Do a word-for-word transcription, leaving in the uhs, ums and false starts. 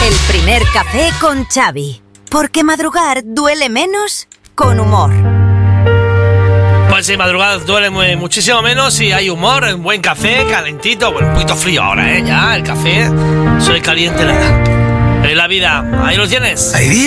El primer café con Xavi. Porque madrugar duele menos con humor. Pues sí, madrugar duele muy, muchísimo menos si hay humor, un buen café, calentito. Bueno, un poquito frío ahora, ¿eh? Ya, el café, soy caliente nada. En la vida, ahí lo tienes. Hay días